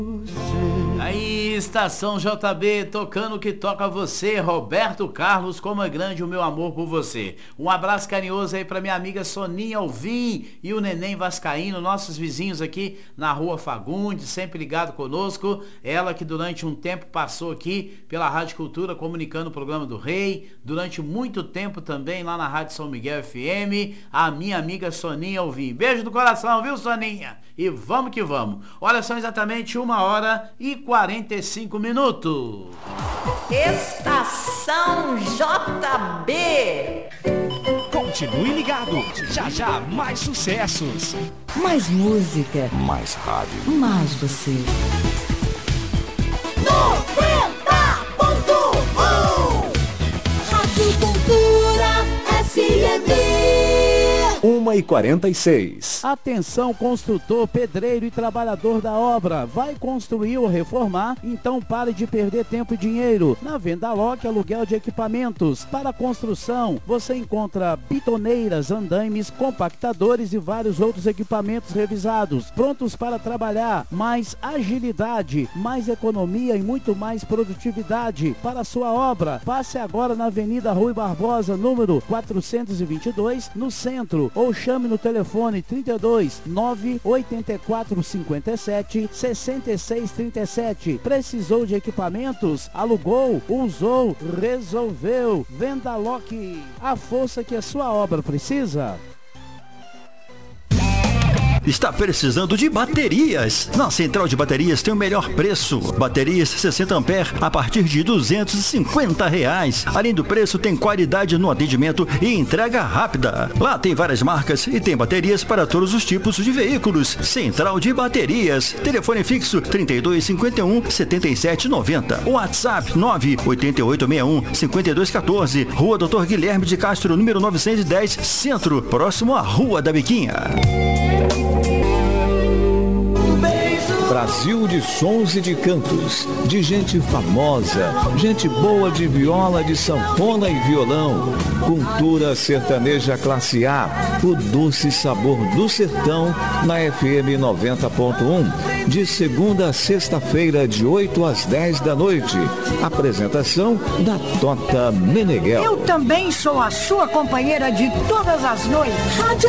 Aí, Estação JB, tocando o que toca você, Roberto Carlos, como é grande o meu amor por você. Um abraço carinhoso aí pra minha amiga Soninha Alvim e o Neném Vascaíno, nossos vizinhos aqui na Rua Fagundes, sempre ligado conosco. Ela que durante um tempo passou aqui pela Rádio Cultura, comunicando o programa do Rei, durante muito tempo também lá na Rádio São Miguel FM, a minha amiga Soninha Alvim. Beijo do coração, viu, Soninha? E vamos que vamos. Olha, são exatamente 1h45. Estação JB. Continue ligado. Já já mais sucessos. Mais música. Mais rádio. Mais você. 90.1 Rádio Cultura FM. 1h46. Atenção, construtor, pedreiro e trabalhador da obra. Vai construir ou reformar? Então pare de perder tempo e dinheiro. Na Vendaloc, aluguel de equipamentos. Para construção, você encontra bitoneiras, andaimes, compactadores e vários outros equipamentos revisados, prontos para trabalhar. Mais agilidade, mais economia e muito mais produtividade para a sua obra. Passe agora na Avenida Rui Barbosa, número 422, no centro. Ou chame no telefone 32 984 57 66 37. Precisou de equipamentos? Alugou, usou, resolveu. Vendaloc, a força que a sua obra precisa. Está precisando de baterias? Na Central de Baterias tem o melhor preço. Baterias 60 ampere a partir de R$250. Além do preço, tem qualidade no atendimento e entrega rápida. Lá tem várias marcas e tem baterias para todos os tipos de veículos. Central de Baterias. Telefone fixo 3251 7790. WhatsApp 98861 5214. Rua Dr. Guilherme de Castro, número 910, Centro, próximo à Rua da Biquinha. Brasil de sons e de cantos, de gente famosa, gente boa de viola, de sanfona e violão. Cultura sertaneja classe A, o doce sabor do sertão, na FM 90.1, de segunda a sexta-feira, de 8 às 10 da noite. Apresentação da Tota Meneghel. Eu também sou a sua companheira de todas as noites.